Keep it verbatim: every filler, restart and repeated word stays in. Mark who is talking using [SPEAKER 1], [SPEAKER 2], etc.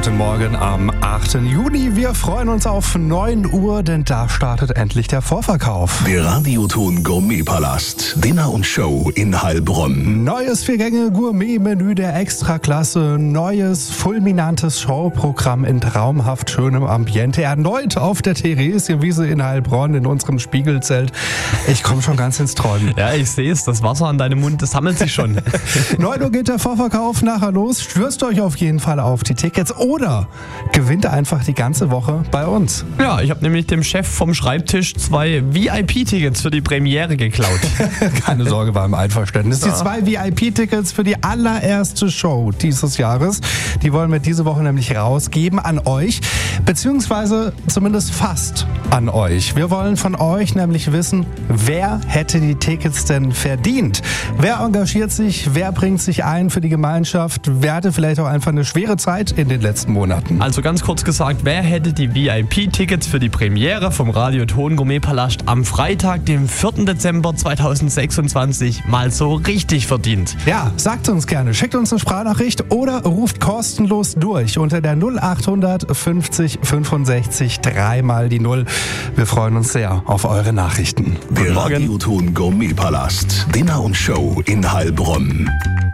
[SPEAKER 1] Guten Morgen am achten Juni. Wir freuen uns auf neun Uhr, denn da startet endlich der Vorverkauf.
[SPEAKER 2] Der Radioton Gourmetpalast. Dinner und Show in Heilbronn.
[SPEAKER 1] Neues Vier-Gänge-Gourmet-Menü der Extraklasse. Neues, fulminantes Showprogramm in traumhaft schönem Ambiente. Erneut auf der Theresienwiese in Heilbronn in unserem Spiegelzelt. Ich komme schon ganz ins Träumen.
[SPEAKER 3] Ja, ich sehe es. Das Wasser an deinem Mund, das sammelt sich schon.
[SPEAKER 1] neun Uhr geht der Vorverkauf nachher los. Stürzt euch auf jeden Fall auf die Tickets oder gewinnt einfach die ganze Woche bei uns.
[SPEAKER 3] Ja, ich habe nämlich dem Chef vom Schreibtisch zwei V I P-Tickets für die Premiere geklaut.
[SPEAKER 1] Keine Sorge, war im Einverständnis. Die zwei V I P-Tickets für die allererste Show dieses Jahres, die wollen wir diese Woche nämlich rausgeben an euch, beziehungsweise zumindest fast an euch. Wir wollen von euch nämlich wissen, wer hätte die Tickets denn verdient? Wer engagiert sich? Wer bringt sich ein für die Gemeinschaft? Wer hatte vielleicht auch einfach eine schwere Zeit in den letzten Monaten?
[SPEAKER 3] Also ganz kurz gesagt, wer hätte die V I P-Tickets für die Premiere vom Radioton Gourmetpalast am Freitag, dem vierten Dezember zweitausendsechsundzwanzig, mal so richtig verdient?
[SPEAKER 1] Ja, sagt uns gerne. Schickt uns eine Sprachnachricht oder ruft kostenlos durch unter der null achthundert fünfzig fünfundsechzig dreimal die Null. Wir freuen uns sehr auf eure Nachrichten.
[SPEAKER 2] Der Radioton Gourmetpalast. Dinner und Show in Heilbronn.